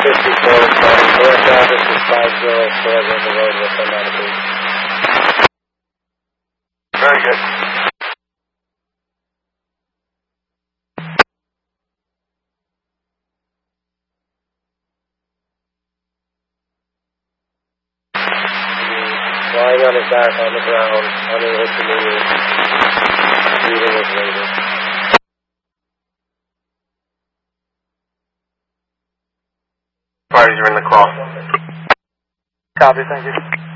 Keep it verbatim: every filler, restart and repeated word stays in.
fifty-four, North Travis is five zero four on the road with them on the beach. Very good. Lying on his back on the ground, unable to move, breathing is labored. Parties are in the call. Copy, thank you.